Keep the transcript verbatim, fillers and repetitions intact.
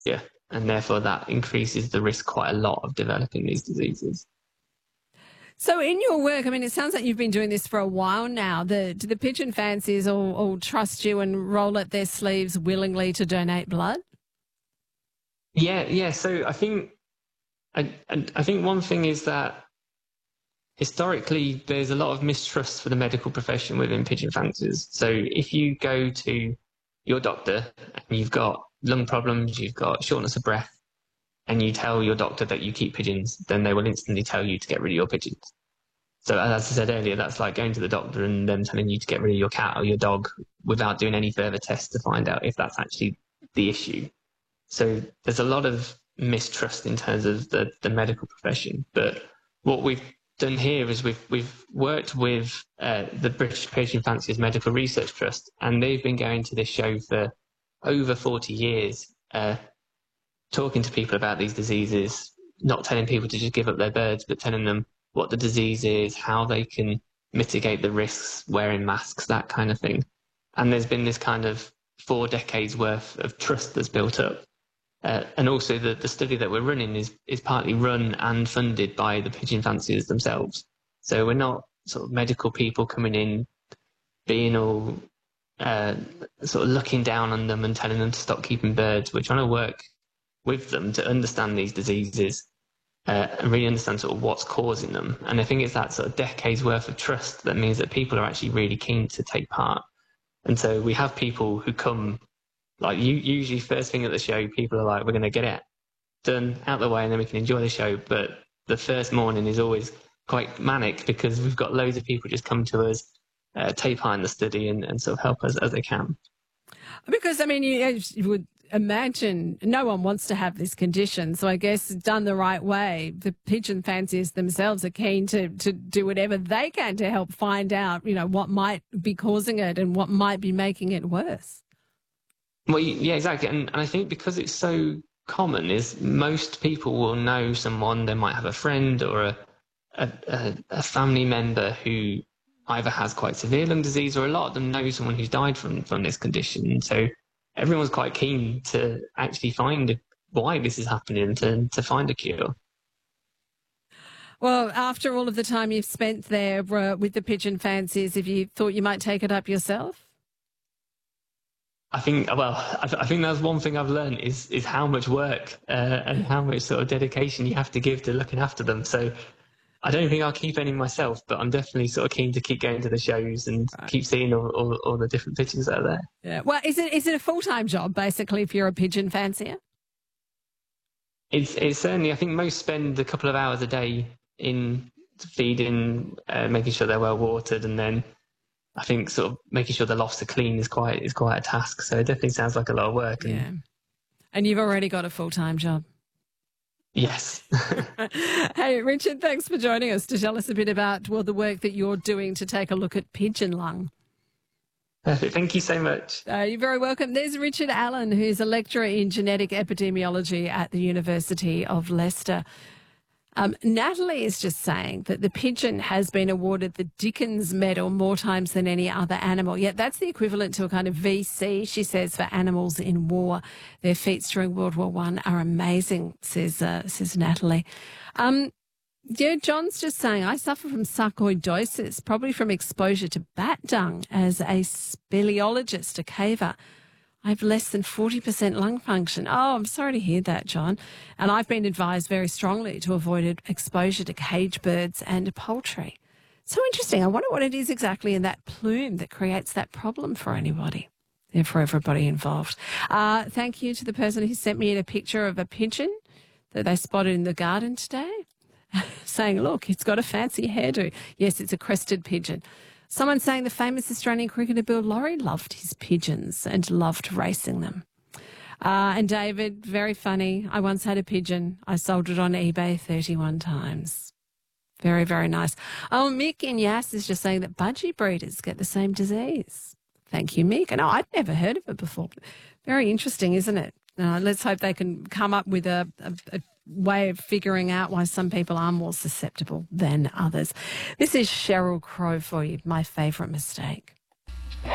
Yeah, and therefore that increases the risk quite a lot of developing these diseases. So in your work, I mean, it sounds like you've been doing this for a while now. The, do the pigeon fanciers all, all trust you and roll up their sleeves willingly to donate blood? Yeah, yeah. So I think I, I, I think one thing is that historically there's a lot of mistrust for the medical profession within pigeon fanciers. So if you go to your doctor and you've got lung problems, you've got shortness of breath, and you tell your doctor that you keep pigeons, then they will instantly tell you to get rid of your pigeons. So as I said earlier, that's like going to the doctor and them telling you to get rid of your cat or your dog without doing any further tests to find out if that's actually the issue. So there's a lot of mistrust in terms of the, the medical profession. But what we've done here is we've we've worked with uh, the British Pigeon Fanciers Medical Research Trust, and they've been going to this show for over forty years, uh, talking to people about these diseases, not telling people to just give up their birds, but telling them what the disease is, how they can mitigate the risks, wearing masks, that kind of thing. And there's been this kind of four decades worth of trust that's built up. Uh, and also the, the study that we're running is, is partly run and funded by the pigeon fanciers themselves. So we're not sort of medical people coming in, being all uh, sort of looking down on them and telling them to stop keeping birds. We're trying to work with them to understand these diseases uh, and really understand sort of what's causing them. And I think it's that sort of decades worth of trust that means that people are actually really keen to take part. And so we have people who come, like you, usually first thing at the show, people are like, we're going to get it done out the way and then we can enjoy the show. But the first morning is always quite manic because we've got loads of people just come to us, uh, take part in the study and, and sort of help us as they can. Because, I mean, you, you would imagine no one wants to have this condition. So I guess done the right way, the pigeon fanciers themselves are keen to, to do whatever they can to help find out, you know, what might be causing it and what might be making it worse. Well, yeah, exactly. And, and I think because it's so common is most people will know someone, they might have a friend or a, a, a family member who either has quite severe lung disease or a lot of them know someone who's died from, from this condition. So everyone's quite keen to actually find why this is happening and to, to find a cure. Well, after all of the time you've spent there uh, with the pigeon fanciers, have you thought you might take it up yourself? I think, well, I, th- I think that's one thing I've learned is is how much work uh, and how much sort of dedication you have to give to looking after them. So I don't think I'll keep any myself, but I'm definitely sort of keen to keep going to the shows and right. keep seeing all, all, all the different pigeons that are there. Yeah. Well, is it is it a full-time job, basically, if you're a pigeon fancier? It's, it's certainly, I think most spend a couple of hours a day in feeding, uh, making sure they're well watered, and then I think sort of making sure the lofts are clean is quite is quite a task. So it definitely sounds like a lot of work. Yeah. And, and you've already got a full-time job. Yes. Hey, Richard, thanks for joining us to tell us a bit about, well, the work that you're doing to take a look at pigeon lung. Perfect. Thank you so much. Uh, you're very welcome. There's Richard Allen, who's a lecturer in genetic epidemiology at the University of Leicester. Um, Natalie is just saying that the pigeon has been awarded the Dickens Medal more times than any other animal. Yet that's the equivalent to a kind of V C, she says, for animals in war. Their feats during World War One are amazing, says uh, says Natalie. Um, yeah, John's just saying, I suffer from sarcoidosis, probably from exposure to bat dung as a speleologist, a caver. I have less than forty percent lung function. Oh, I'm sorry to hear that, John. And I've been advised very strongly to avoid exposure to cage birds and poultry. So interesting. I wonder what it is exactly in that plume that creates that problem for anybody and for everybody involved. Uh, thank you to the person who sent me in a picture of a pigeon that they spotted in the garden today, saying, look, it's got a fancy hairdo. Yes, it's a crested pigeon. Someone saying the famous Australian cricketer Bill Lawry loved his pigeons and loved racing them. Uh, and David, very funny. I once had a pigeon. I sold it on eBay thirty-one times. Very, very nice. Oh, Mick in Yass is just saying that budgie breeders get the same disease. Thank you, Mick. And oh, I'd never heard of it before. Very interesting, isn't it? Uh, let's hope they can come up with a, a, a way of figuring out why some people are more susceptible than others. This is Sheryl Crow for you, My Favourite Mistake.